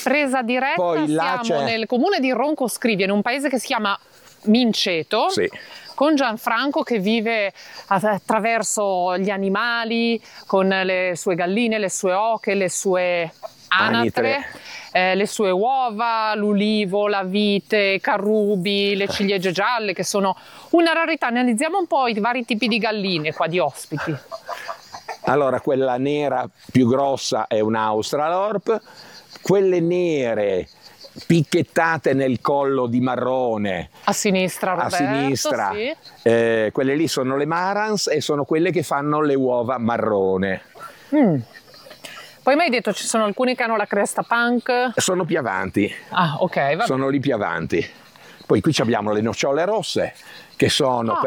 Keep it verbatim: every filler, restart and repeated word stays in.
presa diretta. Poi là siamo c'è- nel comune di Roncoscrivia, in un paese che si chiama Minceto, Sì. con Gianfranco che vive attraverso gli animali, con le sue galline, le sue oche, le sue anatre, Anitre. eh, le sue uova, l'ulivo, la vite, i carrubi, le ciliegie gialle, che sono una rarità. Analizziamo un po' i vari tipi di galline qua di ospiti. Allora, quella nera più grossa è un Australorp, quelle nere picchettate nel collo di marrone A sinistra a Roberto, sinistra, sì. eh, quelle lì sono le Marans e sono quelle che fanno le uova marrone. Mm. Poi mi hai detto ci sono alcuni che hanno la cresta punk. Sono più avanti, Ah, ok, va bene. sono lì più avanti. Poi qui abbiamo le nocciole rosse, che sono Ah.